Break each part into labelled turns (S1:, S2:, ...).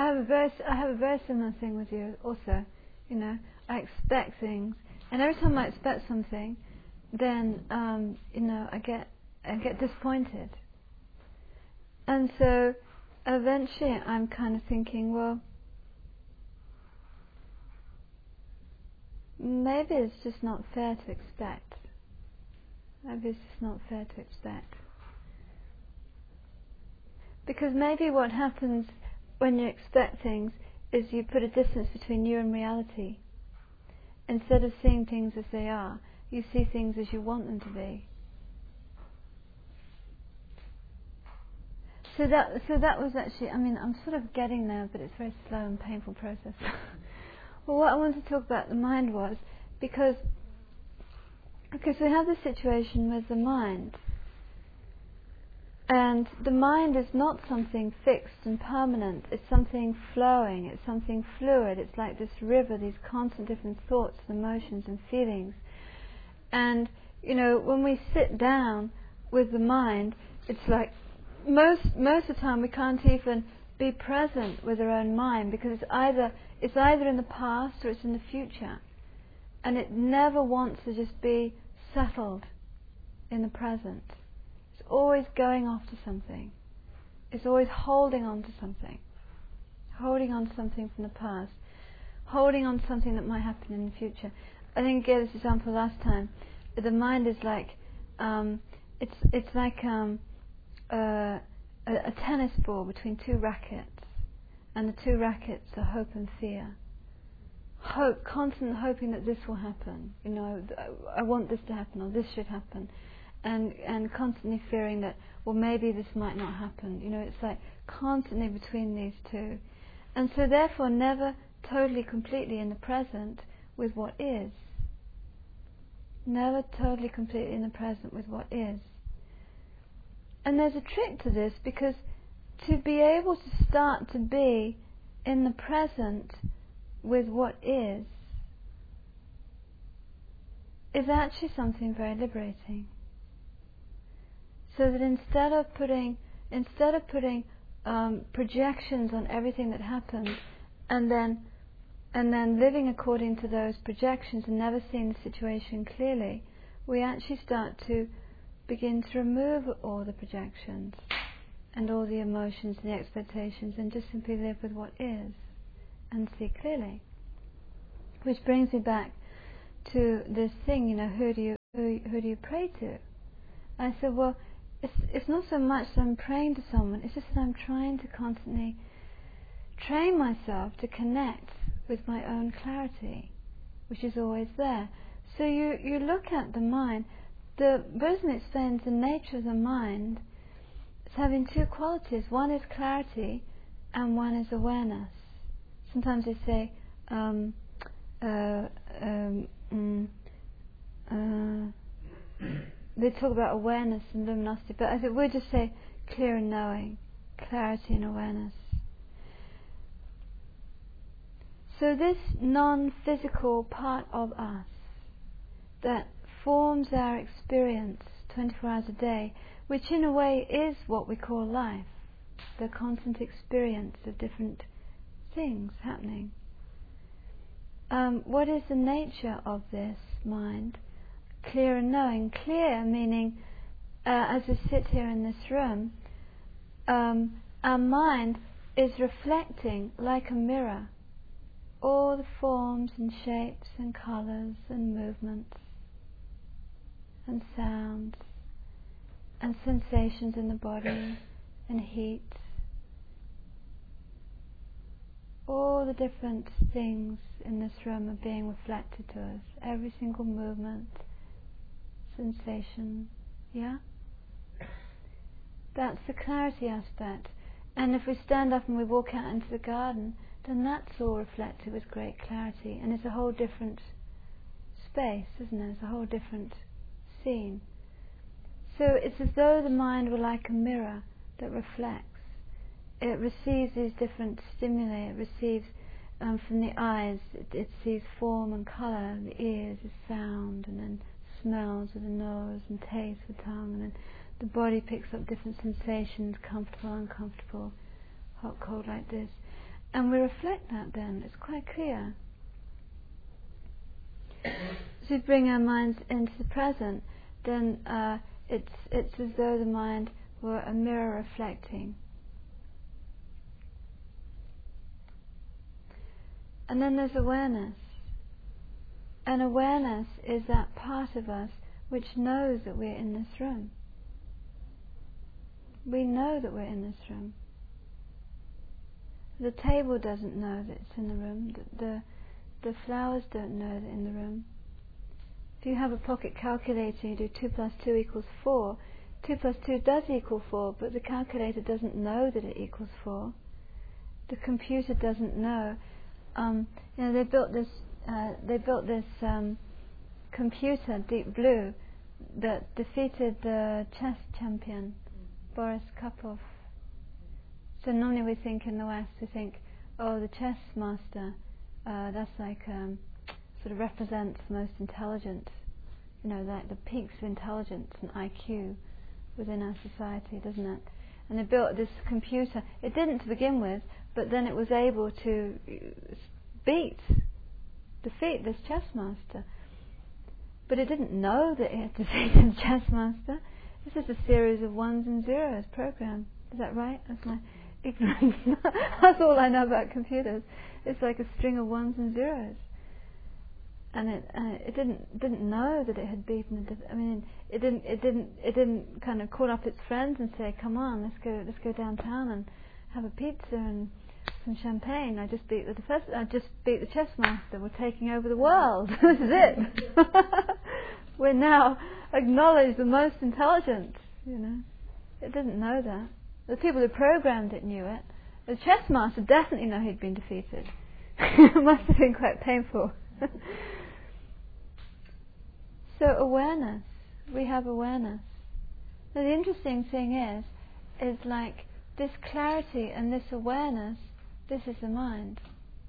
S1: I have a very similar thing with you also. You know, I expect things, and every time I expect something, then you know, I get disappointed. And so eventually I'm kind of thinking, well, maybe it's just not fair to expect. Maybe it's just not fair to expect. Because maybe what happens when you expect things is you put a distance between you and reality. Instead of seeing things as they are, you see things as you want them to be. So that was actually, I mean, I'm sort of getting there, but it's a very slow and painful process. Well, what I wanted to talk about the mind was, because we have this situation with the mind, and the mind is not something fixed and permanent, it's something flowing, it's something fluid, it's like this river, these constant different thoughts, emotions and feelings. And, you know, when we sit down with the mind, it's like most of the time we can't even be present with our own mind, because it's either in the past or it's in the future, and it never wants to just be settled in the present. It's always going after something. It's always holding on to something from the past, holding on to something that might happen in the future. I think I gave this example last time. The mind is like it's like a tennis ball between two rackets, and the two rackets are hope and fear. Hope, constant hoping that this will happen. You know, I want this to happen, or this should happen, and constantly fearing that, well, maybe this might not happen. You know, it's like constantly between these two, and so therefore never totally, completely in the present with what is. Never totally, completely in the present with what is. And there's a trick to this, because to be able to start to be in the present with what is actually something very liberating. So that instead of putting projections on everything that happens, and then living according to those projections and never seeing the situation clearly, we actually start to begin to remove all the projections and all the emotions and the expectations, and just simply live with what is and see clearly. Which brings me back to this thing, you know, who do you pray to? I said, well, it's not so much that I'm praying to someone, it's just that I'm trying to constantly train myself to connect with my own clarity, which is always there. So you look at the mind. The Buddhism explains the nature of the mind as having two qualities. One is clarity, and one is awareness. Sometimes they say they talk about awareness and luminosity, but I think we'll just say clear and knowing, clarity and awareness. So this non-physical part of us that forms our experience 24 hours a day, which in a way is what we call life, the constant experience of different things happening. What is the nature of this mind? Clear and knowing. Clear meaning, as we sit here in this room, our mind is reflecting like a mirror all the forms and shapes and colours and movements and sounds and sensations in the body and heat. All the different things in this room are being reflected to us. Every single movement, sensation, yeah? That's the clarity aspect. And if we stand up and we walk out into the garden, then that's all reflected with great clarity. And it's a whole different space, isn't it? It's a whole different scene. So it's as though the mind were like a mirror that reflects. It receives these different stimuli. It receives from the eyes, it sees form and colour, the ears is sound, and then smells with the nose, and taste with the tongue, and then the body picks up different sensations, comfortable, uncomfortable, hot, cold, like this. And we reflect that then, it's quite clear. So we bring our minds into the present, then it's as though the mind were a mirror reflecting. And then there's awareness. And awareness is that part of us which knows that we're in this room. We know that we're in this room. The table doesn't know that it's in the room. The flowers don't know that in the room. If you have a pocket calculator, you do 2 plus 2 equals 4. 2 plus 2 does equal 4, but the calculator doesn't know that it equals 4. The computer doesn't know. They built this computer, Deep Blue, that defeated the chess champion, Boris Karpov. So normally we think in the West, we think, oh, the chess master, that's like sort of represents the most intelligent, like the peaks of intelligence and IQ within our society, doesn't it? And they built this computer. It didn't to begin with, but then it was able to defeat this chess master. But it didn't know that it had defeated the chess master. This is a series of ones and zeros program. Is that right? That's my ignorance. That's all I know about computers. It's like a string of ones and zeros. And it didn't know that it had beaten. It didn't kind of call up its friends and say, "Come on, let's go downtown and have a pizza and some champagne. I just beat the chess master. We're taking over the world. This is it. We're now acknowledged the most intelligent." It didn't know that. The people who programmed it knew it. The chess master definitely knew he'd been defeated. It must have been quite painful. So awareness, we have awareness. Now the interesting thing is like this clarity and this awareness, this is the mind.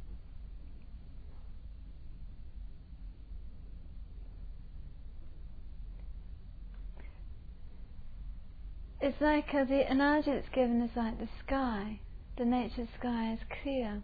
S1: It's like the analogy that's given is like the sky. The nature of the sky is clear.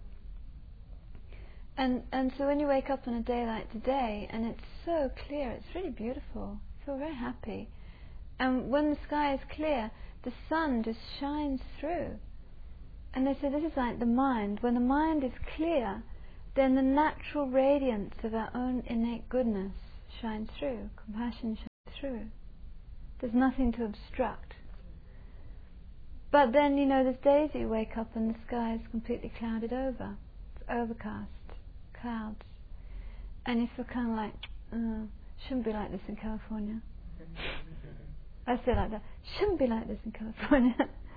S1: And so when you wake up on a day like today and it's so clear, it's really beautiful. You feel very happy. And when the sky is clear, the sun just shines through. And they say this is like the mind. When the mind is clear, then the natural radiance of our own innate goodness shines through. Compassion shines through. There's nothing to obstruct. But then, there's days that you wake up and the sky is completely clouded over. It's overcast. Clouds, and you feel kind of like, shouldn't be like this in California. I say like that, shouldn't be like this in California.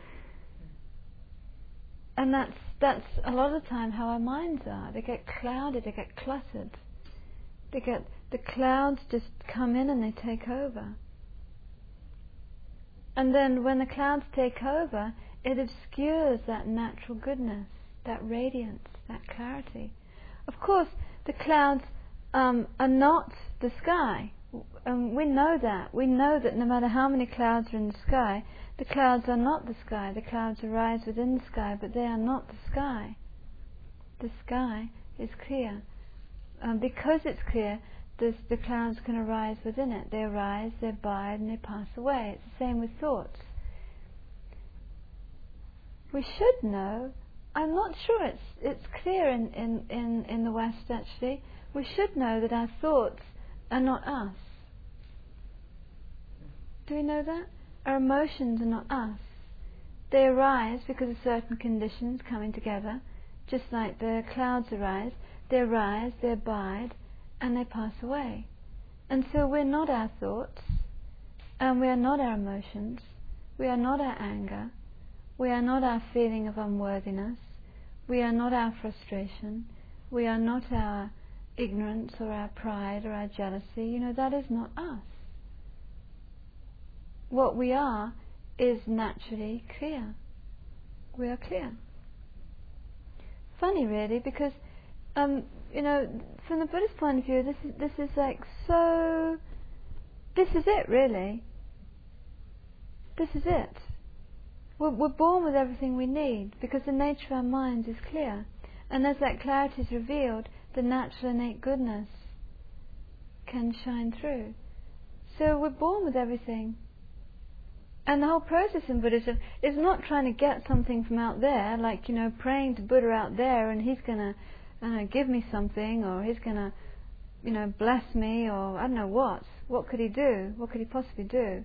S1: And that's a lot of the time how our minds are. They get clouded, they get cluttered. The clouds just come in and they take over. And then when the clouds take over, it obscures that natural goodness, that radiance, that clarity. Of course, the clouds are not the sky. We know that. We know that no matter how many clouds are in the sky, the clouds are not the sky. The clouds arise within the sky, but they are not the sky. The sky is clear. Because it's clear, the clouds can arise within it. They arise, they abide, and they pass away. It's the same with thoughts. We should know. I'm not sure it's clear in the West actually. We should know that our thoughts are not us. Do we know that? Our emotions are not us. They arise because of certain conditions coming together, just like the clouds arise. They arise, they abide, and they pass away. And so we're not our thoughts, and we are not our emotions, we are not our anger, we are not our feeling of unworthiness, we are not our frustration, we are not our ignorance or our pride or our jealousy. That is not us. What we are is naturally clear. We are clear. Funny really, because from the Buddhist point of view, this is like so. This is it, really. This is it. We're born with everything we need because the nature of our minds is clear. And as that clarity is revealed, the natural innate goodness can shine through. So we're born with everything. And the whole process in Buddhism is not trying to get something from out there, like, praying to Buddha out there and he's going to give me something, or he's going to, bless me, or I don't know what. What could he do? What could he possibly do?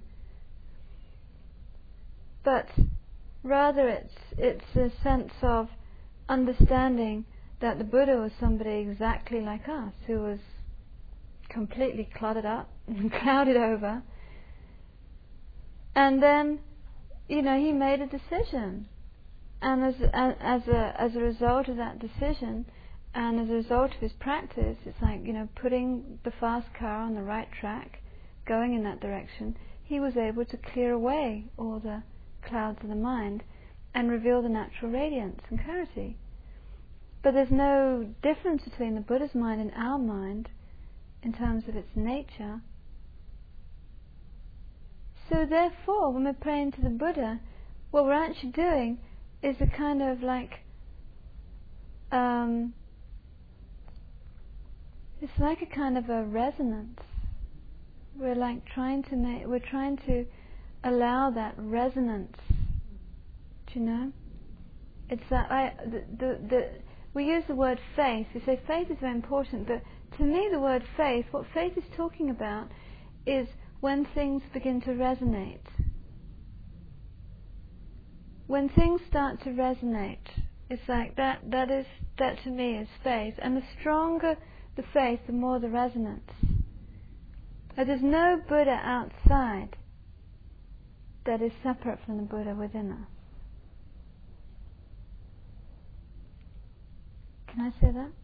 S1: But rather it's a sense of understanding that the Buddha was somebody exactly like us, who was completely cluttered up and clouded over. And then, he made a decision. And as a result of that decision, and as a result of his practice, it's like, putting the fast car on the right track, going in that direction, he was able to clear away all the clouds of the mind and reveal the natural radiance and clarity. But there's no difference between the Buddha's mind and our mind in terms of its nature. So therefore, when we're praying to the Buddha, what we're actually doing is a kind of like, it's like a kind of a resonance. We're like trying to allow that resonance. Do you know? It's that we use the word faith. We say faith is very important, but to me the word faith, what faith is talking about is when things begin to resonate. When things start to resonate, it's like that to me is faith. And the stronger the faith, the more the resonance. But there's no Buddha outside that is separate from the Buddha within us. Can I say that?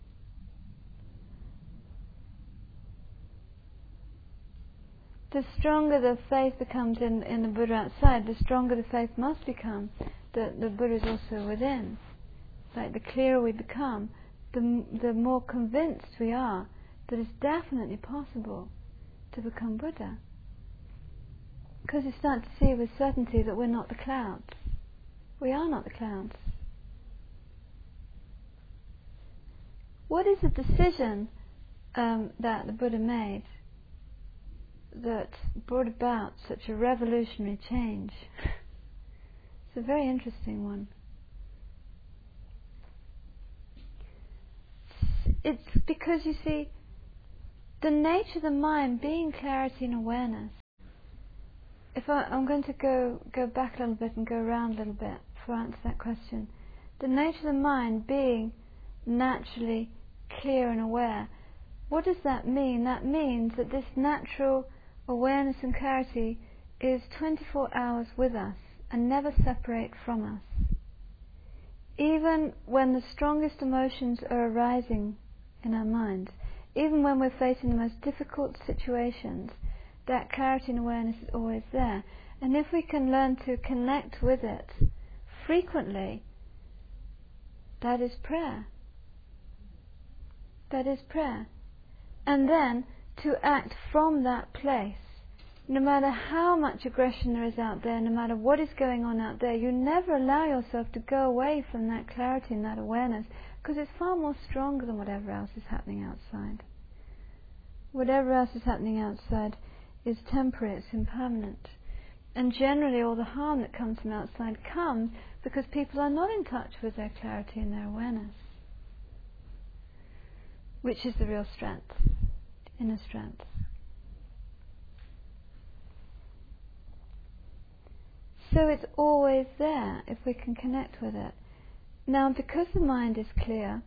S1: The stronger the faith becomes in the Buddha outside, the stronger the faith must become that the Buddha is also within. Like the clearer we become, the more convinced we are that it's definitely possible to become Buddha. Because you start to see with certainty that we're not the clouds. We are not the clouds. What is the decision that the Buddha made that brought about such a revolutionary change? It's a very interesting one. It's because, you see, the nature of the mind being clarity and awareness. If I'm going to go back a little bit and go around a little bit before I answer that question. The nature of the mind being naturally clear and aware. What does that mean? That means that this natural awareness and clarity is 24 hours with us and never separate from us. Even when the strongest emotions are arising in our minds, even when we're facing the most difficult situations, that clarity and awareness is always there. And if we can learn to connect with it frequently, that is prayer. That is prayer. And then to act from that place, no matter how much aggression there is out there, no matter what is going on out there, you never allow yourself to go away from that clarity and that awareness, because it's far more stronger than whatever else is happening outside. Whatever else is happening outside is temporary, it's impermanent. And generally all the harm that comes from outside comes because people are not in touch with their clarity and their awareness, which is the real strength, inner strength. So it's always there if we can connect with it. Now, because the mind is clear,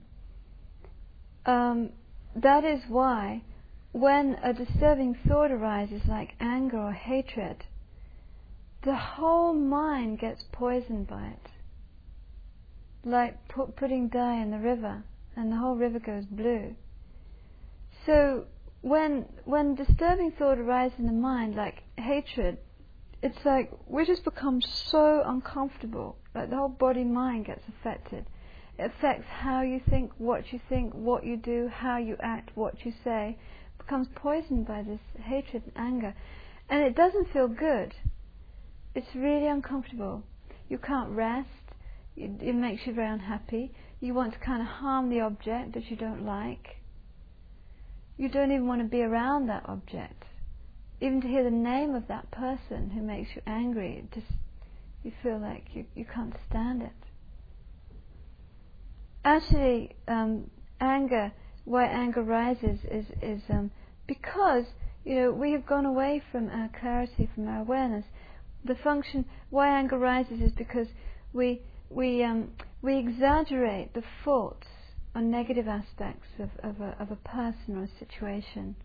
S1: that is why when a disturbing thought arises like anger or hatred, the whole mind gets poisoned by it. Like putting dye in the river and the whole river goes blue. So when disturbing thought arises in the mind like hatred, it's like we just become so uncomfortable. Like the whole body-mind gets affected. It affects how you think, what you do, how you act, what you say. It becomes poisoned by this hatred and anger. And it doesn't feel good. It's really uncomfortable. You can't rest. It makes you very unhappy. You want to kind of harm the object that you don't like. You don't even want to be around that object. Even to hear the name of that person who makes you angry, you feel like you can't stand it. Actually, anger, why anger rises is because we have gone away from our clarity, from our awareness. The function why anger rises is because we exaggerate the faults or negative aspects of a person or a situation,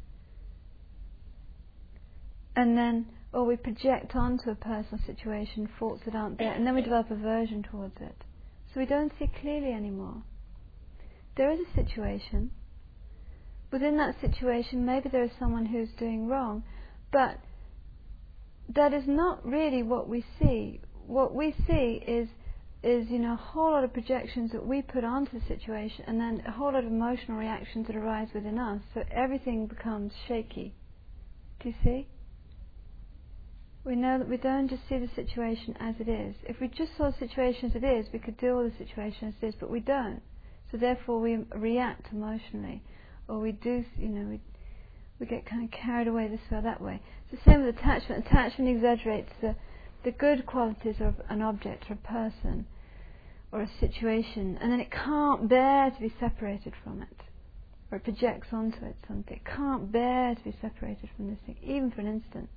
S1: and then we project onto a personal situation faults that aren't there, and then we develop aversion towards it. So we don't see clearly anymore. There is a situation. Within that situation, maybe there is someone who's doing wrong, but that is not really what we see. What we see is a whole lot of projections that we put onto the situation, and then a whole lot of emotional reactions that arise within us. So everything becomes shaky. Do you see? We know that we don't just see the situation as it is. If we just saw the situation as it is, we could deal with the situation as it is, but we don't. So therefore we react emotionally, or we do, we get kind of carried away this way or that way. It's the same with attachment. Attachment exaggerates the good qualities of an object or a person or a situation, and then it can't bear to be separated from it, or it projects onto it something. It can't bear to be separated from this thing, even for an instant.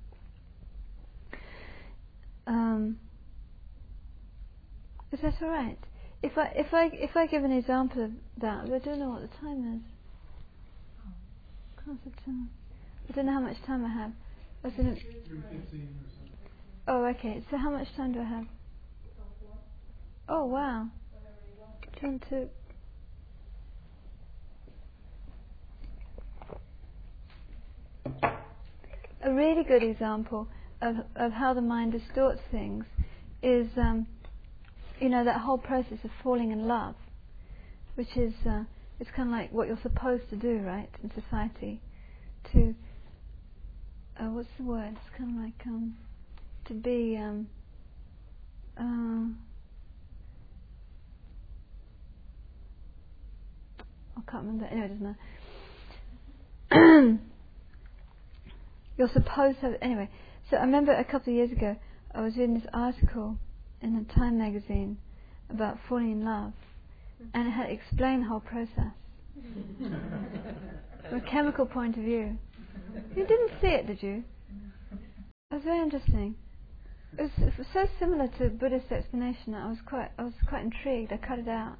S1: Is that all right? If I give an example of that, I don't know what the time is. I don't know how much time I have. Oh, okay. So how much time do I have? Oh, wow. Do you want to? A really good example of how the mind distorts things is, that whole process of falling in love, which is it's kind of like what you're supposed to do, right, in society. To what's the word? It's kind of like to be I can't remember. Anyway, it doesn't matter. You're supposed to. Anyway, so I remember a couple of years ago I was reading this article in the Time magazine about falling in love, and it had explained the whole process from a chemical point of view. You didn't see it, did you? It was very interesting. It was so similar to Buddhist explanation that I was quite intrigued. I cut it out.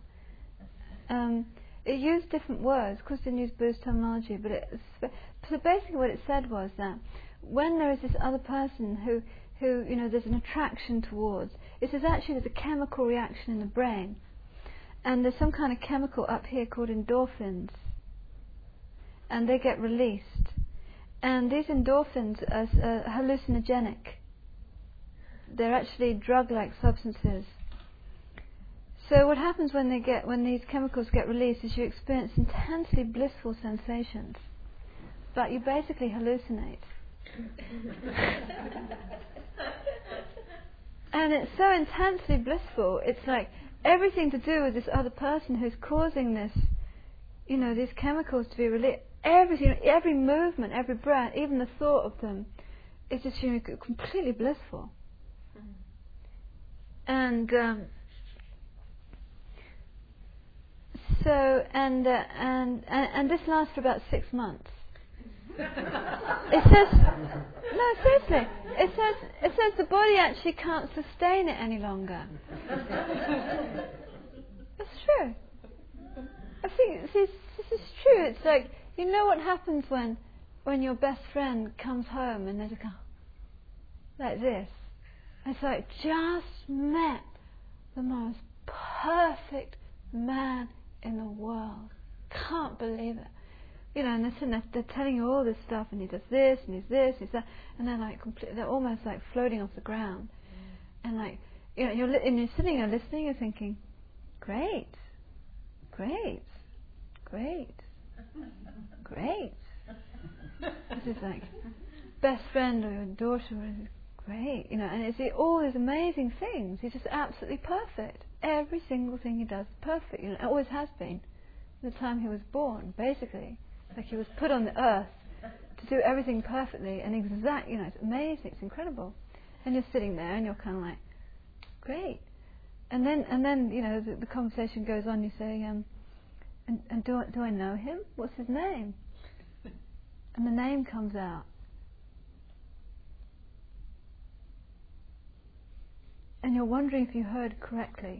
S1: It used different words. Of course, it didn't use Buddhist terminology, but so basically what it said was that when there is this other person who there's an attraction towards, it says actually there's a chemical reaction in the brain, and there's some kind of chemical up here called endorphins, and they get released, and these endorphins are hallucinogenic. They're actually drug-like substances. So what happens when these chemicals get released is you experience intensely blissful sensations, but you basically hallucinate. And it's so intensely blissful, it's like everything to do with this other person who's causing this, these chemicals to be released, everything, every movement, every breath, even the thought of them, is just completely blissful. And so this lasts for about 6 months. It says, no, seriously. It says the body actually can't sustain it any longer. That's true. I think this is true. It's like, what happens when your best friend comes home and there's a like this. It's like, just met the most perfect man in the world. Can't believe it. And they're telling you all this stuff, and he does this, and he's this, and he's that, and they're almost like floating off the ground. And like, you're sitting there listening, you're thinking, great. This is like best friend or your daughter, great, and it's all these amazing things. He's just absolutely perfect every single thing he does perfect. It always has been. From the time he was born, basically. Like he was put on the earth to do everything perfectly and exact. It's amazing. It's incredible. And you're sitting there and you're kind of like, great. And then the conversation goes on. You say, and do I know him? What's his name? And the name comes out. And you're wondering if you heard correctly.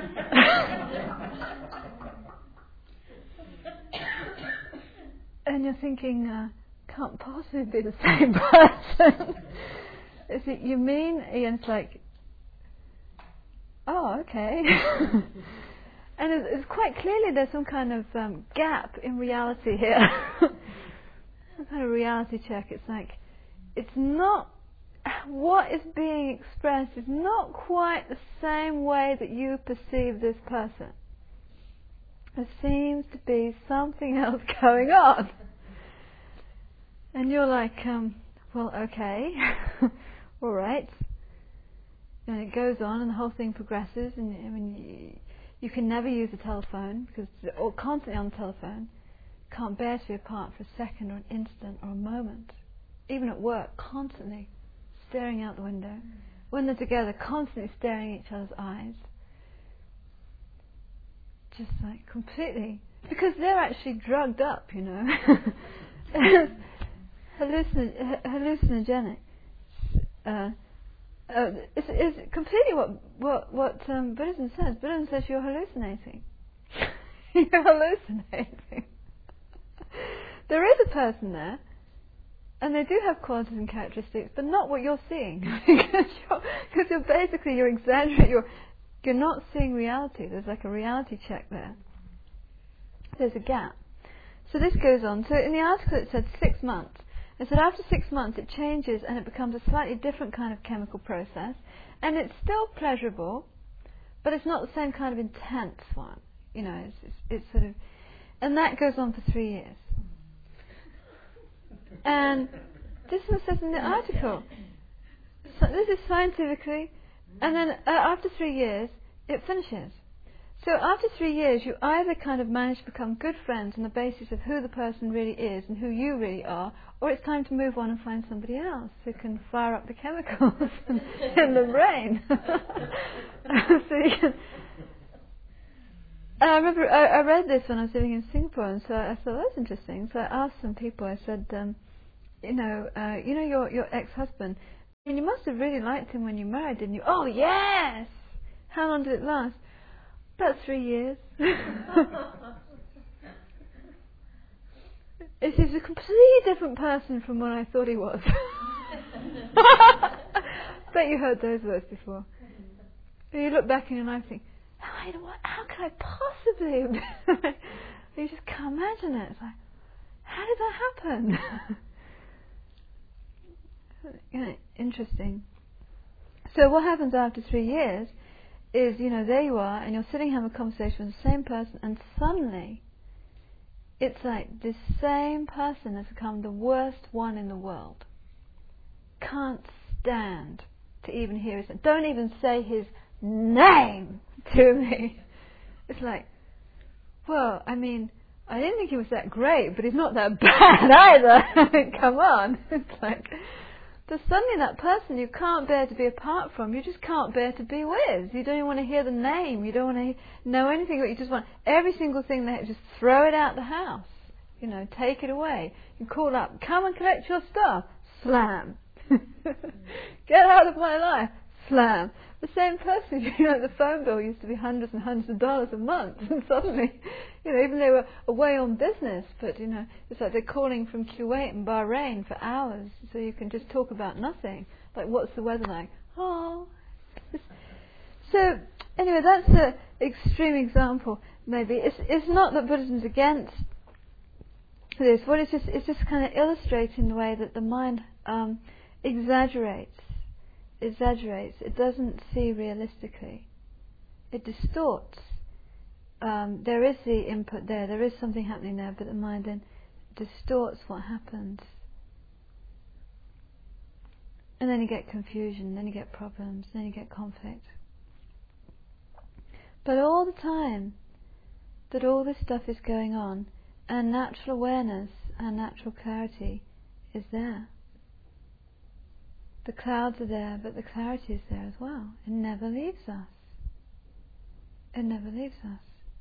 S1: And you're thinking, can't possibly be the same person. Is it you mean? And it's like, oh, okay. And it's quite clearly there's some kind of gap in reality here. Some kind of reality check. It's like, it's not, what is being expressed is not quite the same way that you perceive this person. There seems to be something else going on. And you're like, well, okay, all right. And it goes on and the whole thing progresses. And you can never use a telephone because you're constantly on the telephone. Can't bear to be apart for a second or an instant or a moment. Even at work, constantly staring out the window. When they're together, constantly staring at each other's eyes. Just like completely, because they're actually drugged up, hallucinogenic. It's completely what Buddhism says. Buddhism says you're hallucinating. You're hallucinating. There is a person there, and they do have qualities and characteristics, but not what you're seeing, because you're basically exaggerating. You're not seeing reality. There's like a reality check there. There's a gap. So this goes on. So in the article it said 6 months. It said after 6 months it changes and it becomes a slightly different kind of chemical process. And it's still pleasurable, but it's not the same kind of intense one. It's sort of... And that goes on for 3 years. And this is what it says in the article. So this is scientifically... And then after 3 years, it finishes. So after 3 years, you either kind of manage to become good friends on the basis of who the person really is and who you really are, or it's time to move on and find somebody else who can fire up the chemicals in the brain. So you can, I remember I read this when I was living in Singapore, and so I thought that's interesting. So I asked some people. I said, your ex-husband. And you must have really liked him when you married, didn't you? Oh, yes! How long did it last? About 3 years. He's a completely different person from what I thought he was. Bet you heard those words before. And you look back in your life and think, how could I possibly... You just can't imagine it. It's like, how did that happen? Interesting. So what happens after 3 years is, there you are, and you're sitting having a conversation with the same person, and suddenly it's like this same person has become the worst one in the world. Can't stand to even hear his name. Don't even say his name to me. It's like, well, I didn't think he was that great, but he's not that bad either. Come on. It's like... So suddenly that person you can't bear to be apart from, you just can't bear to be with. You don't even want to hear the name. You don't want to know anything. But you just want every single thing there, just throw it out the house. Take it away. You call up, come and collect your stuff. Slam. Get out of my life. Slam. The same person, the phone bill used to be hundreds and hundreds of dollars a month, and suddenly, even they were away on business, but it's like they're calling from Kuwait and Bahrain for hours, so you can just talk about nothing. Like, what's the weather like? Oh. So anyway, that's an extreme example. Maybe it's not that Buddhism's against this. What it's just kind of illustrating the way that the mind exaggerates. It doesn't see realistically. It distorts. There is the input there is something happening there, but the mind then distorts what happens. And then you get confusion, then you get problems, then you get conflict. But all the time that all this stuff is going on, and natural awareness and natural clarity is there. The clouds are there, but the clarity is there as well. It never leaves us. It never leaves us.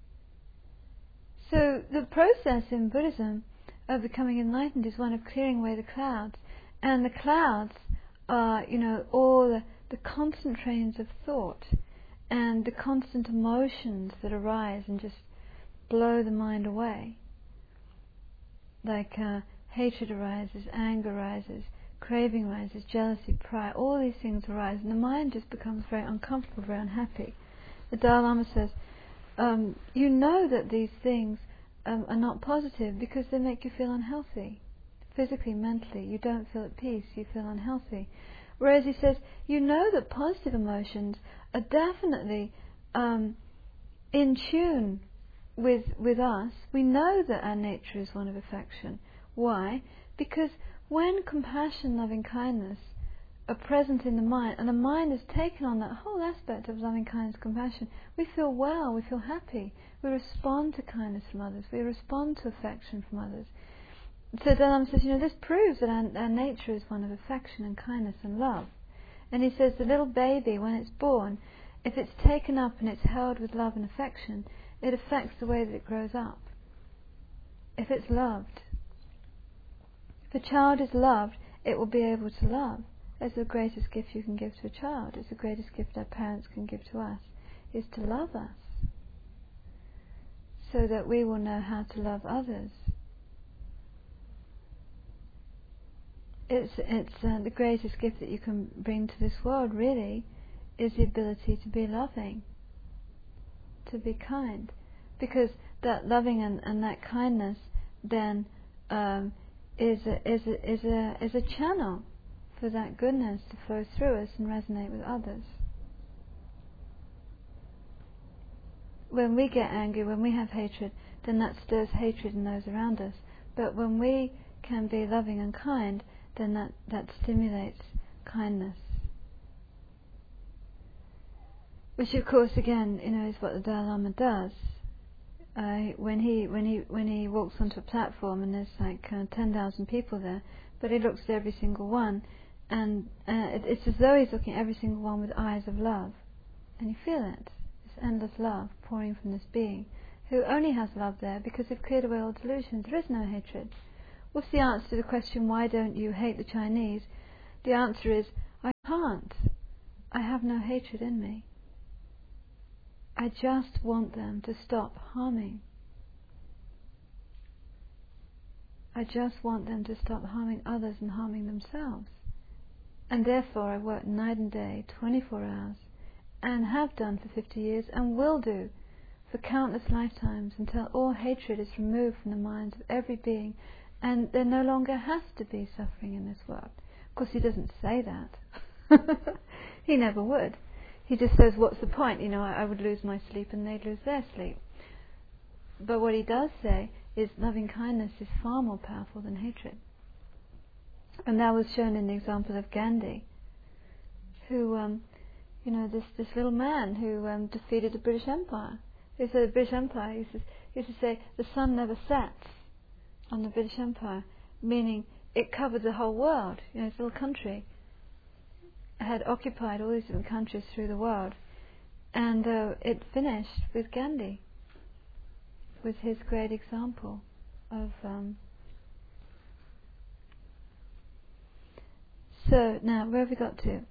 S1: So the process in Buddhism of becoming enlightened is one of clearing away the clouds. And the clouds are, all the constant trains of thought and the constant emotions that arise and just blow the mind away. Like hatred arises, anger arises, craving arises, jealousy, pride, all these things arise, and the mind just becomes very uncomfortable, very unhappy. The Dalai Lama says, you know that these things are not positive because they make you feel unhealthy. Physically, mentally, you don't feel at peace, you feel unhealthy. Whereas he says, you know that positive emotions are definitely in tune with us. We know that our nature is one of affection. Why? Because when compassion, loving kindness are present in the mind, and the mind has taken on that whole aspect of loving kindness, compassion, we feel well, we feel happy, we respond to kindness from others, we respond to affection from others. So Dalai Lama says, this proves that our nature is one of affection and kindness and love. And he says the little baby, when it's born, if it's taken up and it's held with love and affection, it affects the way that it grows up. If it's loved, if a child is loved, it will be able to love. That's the greatest gift you can give to a child. It's the greatest gift our parents can give to us, is to love us, so that we will know how to love others. It's the greatest gift that you can bring to this world, really, is the ability to be loving, to be kind, because that loving and that kindness then is a channel for that goodness to flow through us and resonate with others. When we get angry, when we have hatred, then that stirs hatred in those around us. But when we can be loving and kind, then that stimulates kindness. Which, of course, again, is what the Dalai Lama does. When he walks onto a platform and there's like 10,000 people there, but he looks at every single one, and it's as though he's looking at every single one with eyes of love, and you feel it, this endless love pouring from this being, who only has love there because they've cleared away all delusions. There is no hatred. What's the answer to the question, why don't you hate the Chinese? The answer is, I can't. I have no hatred in me. I just want them to stop harming. I just want them to stop harming others and harming themselves. And therefore I work night and day, 24 hours, and have done for 50 years, and will do for countless lifetimes, until all hatred is removed from the minds of every being, and there no longer has to be suffering in this world. Of course, he doesn't say that. He never would. He just says, what's the point? I would lose my sleep and they'd lose their sleep. But what he does say is loving kindness is far more powerful than hatred. And that was shown in the example of Gandhi, who, this little man who defeated the British Empire. He said the British Empire, he used to say, the sun never sets on the British Empire, meaning it covered the whole world. This little country had occupied all these different countries through the world, and it finished with Gandhi, with his great example of. So now, where have we got to?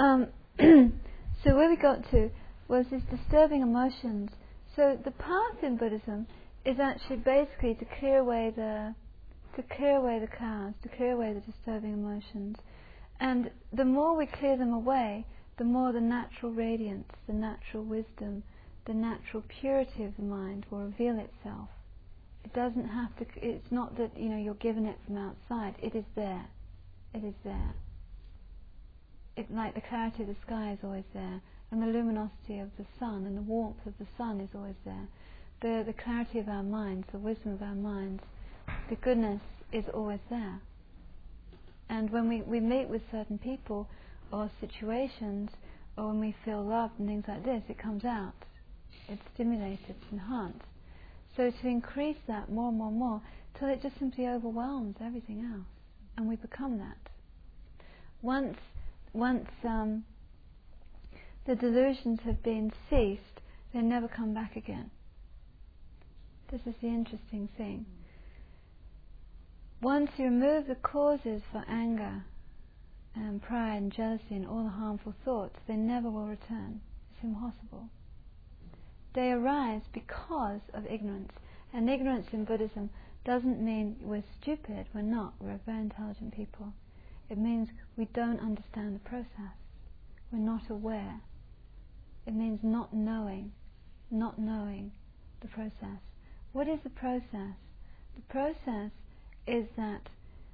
S1: So where we got to was these disturbing emotions. So the path in Buddhism is actually basically to clear away the clouds, to clear away the disturbing emotions. And the more we clear them away, the more the natural radiance, the natural wisdom, the natural purity of the mind will reveal itself. It doesn't have to, it's not that, you're given it from outside. It is there. It is there. Like the clarity of the sky is always there, and the luminosity of the sun and the warmth of the sun is always there. The clarity of our minds, the wisdom of our minds, the goodness is always there. And when we meet with certain people or situations, or when we feel loved and things like this, it comes out. it's stimulated, it's enhanced. So to increase that more and more and more, till it just simply overwhelms everything else, and we become that. Once the delusions have been ceased, they never come back again. This is the interesting thing. Once you remove the causes for anger and pride and jealousy and all the harmful thoughts, they never will return. It's impossible. They arise because of ignorance. And ignorance in Buddhism doesn't mean we're stupid. We're not. We're very intelligent people. It means we don't understand the process. We're not aware. It means not knowing the process. What is the process? The process is that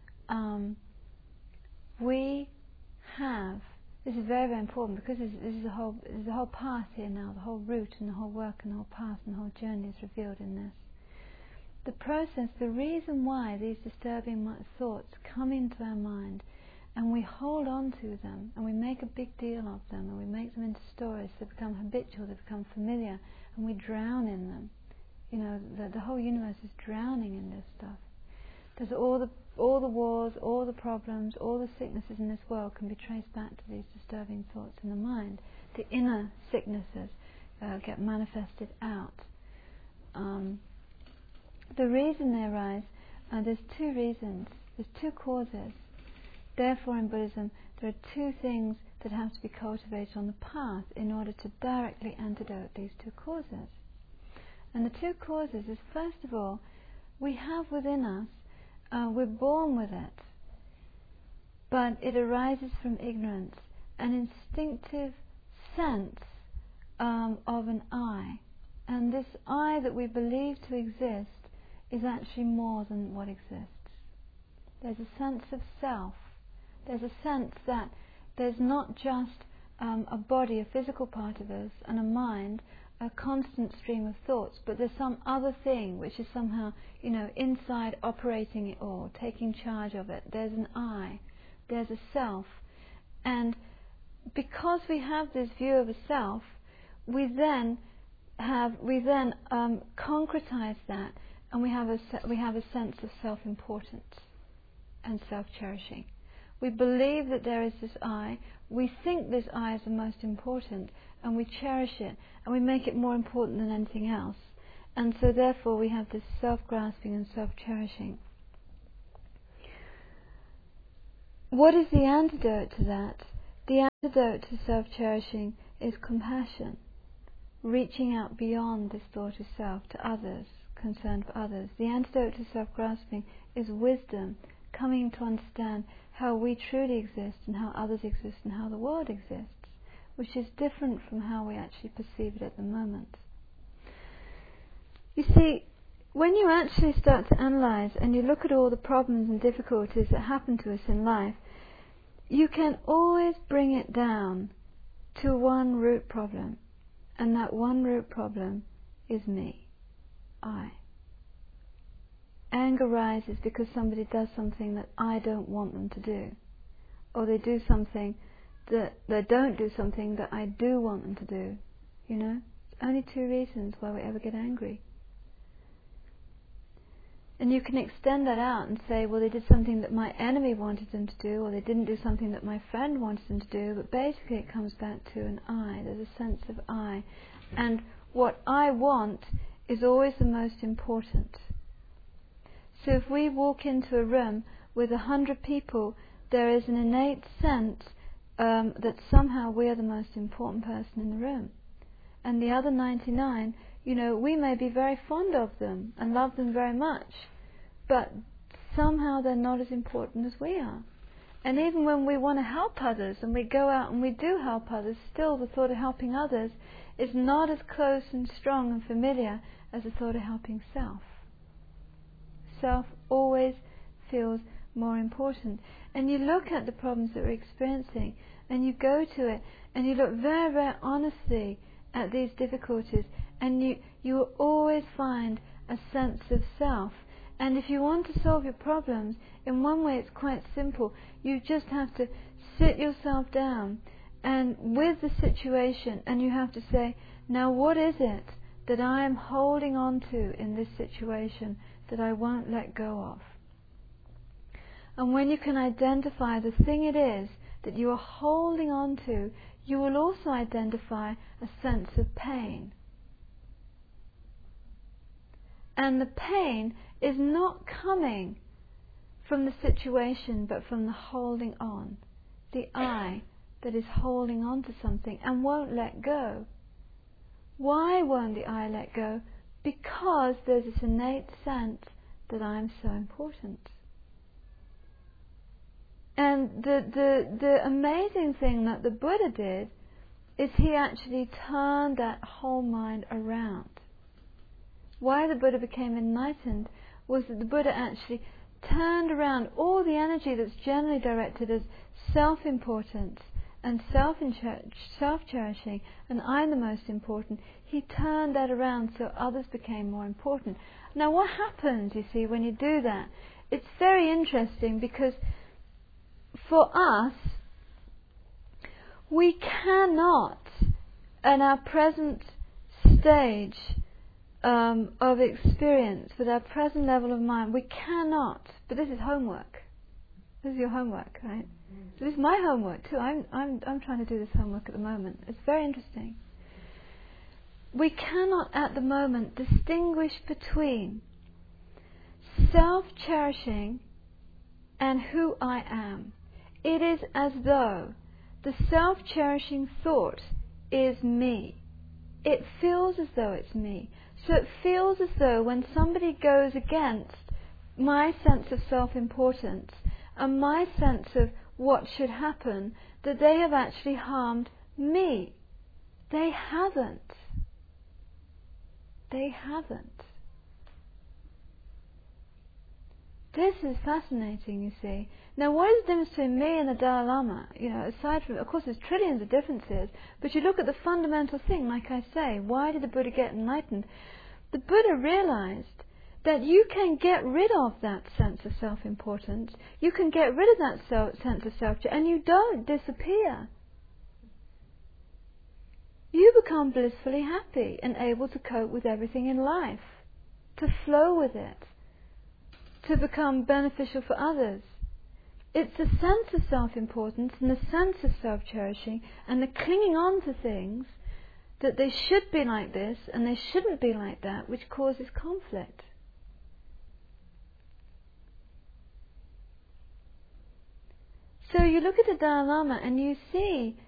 S1: we have, this is very, very important, because this is the whole path here now, the whole route and the whole work and the whole path and the whole journey is revealed in this. The process, the reason why these disturbing thoughts come into our mind and we hold on to them and we make a big deal of them and we make them into stories, they become habitual, they become familiar, and we drown in them. You know, the whole universe is drowning in this stuff. Because all the wars, all the problems, all the sicknesses in this world can be traced back to these disturbing thoughts in the mind. The inner sicknesses get manifested out. The reason they arise, there's two reasons, there's two causes. Therefore in Buddhism there are two things that have to be cultivated on the path in order to directly antidote these two causes. And the two causes is, first of all, we have within us, we're born with it, but it arises from ignorance, an instinctive sense of an I. And this I that we believe to exist is actually more than what exists. There's a sense of self. There's a sense that there's not just a body, a physical part of us, and a mind, a constant stream of thoughts, but there's some other thing which is somehow, inside operating it all, taking charge of it. There's an I, there's a self, and because we have this view of a self, we then concretize that, and we have a sense of self-importance and self-cherishing. We believe that there is this I, we think this I is the most important, and we cherish it, and we make it more important than anything else. And so therefore we have this self-grasping and self-cherishing. What is the antidote to that? The antidote to self-cherishing is compassion, reaching out beyond this thought of self to others, concern for others. The antidote to self-grasping is wisdom, coming to understand how we truly exist and how others exist and how the world exists, which is different from how we actually perceive it at the moment. You see, when you actually start to analyze and you look at all the problems and difficulties that happen to us in life, you can always bring it down to one root problem, and that one root problem is me, I. Anger rises because somebody does something that I don't want them to do, or they do something that they don't do something that I do want them to do. It's only two reasons why we ever get angry. And you can extend that out and say, well, they did something that my enemy wanted them to do, or they didn't do something that my friend wanted them to do, but basically it comes back to an I. There's a sense of I. And what I want is always the most important. So if we walk into a room with 100 people, there is an innate sense that somehow we are the most important person in the room. And the other 99, we may be very fond of them and love them very much, but somehow they're not as important as we are. And even when we want to help others and we go out and we do help others, still the thought of helping others is not as close and strong and familiar as the thought of helping self. Self always feels more important. And you look at the problems that we're experiencing and you go to it and you look very, very honestly at these difficulties, and you will always find a sense of self. And if you want to solve your problems, in one way it's quite simple. You just have to sit yourself down and with the situation, and you have to say, now what is it that I am holding on to in this situation that I won't let go of. And when you can identify the thing it is that you are holding on to, you will also identify a sense of pain. And the pain is not coming from the situation, but from the holding on. The I that is holding on to something and won't let go. Why won't the I let go? Because there's this innate sense that I'm so important. And the amazing thing that the Buddha did is he actually turned that whole mind around. Why the Buddha became enlightened was that the Buddha actually turned around all the energy that's generally directed as self-importance and self-cherishing and I'm the most important. He turned that around so others became more important. Now what happens, you see, when you do that? It's very interesting because for us, we cannot, in our present stage of experience, with our present level of mind, we cannot, but this is homework. This is your homework, right? So this is my homework too. I'm trying to do this homework at the moment. It's very interesting. We cannot at the moment distinguish between self-cherishing and who I am. It is as though the self-cherishing thought is me. It feels as though it's me. So it feels as though when somebody goes against my sense of self-importance and my sense of what should happen, that they have actually harmed me. They haven't. They haven't. This is fascinating, you see. Now, what is the difference between me and the Dalai Lama? You know, aside from, of course, there's trillions of differences, but you look at the fundamental thing, like I say, why did the Buddha get enlightened? The Buddha realized that you can get rid of that sense of self-importance, you can get rid of that sense of self-care, and you don't disappear. You become blissfully happy and able to cope with everything in life, to flow with it, to become beneficial for others. It's the sense of self-importance and the sense of self-cherishing and the clinging on to things that they should be like this and they shouldn't be like that, which causes conflict. So you look at the Dalai Lama and you see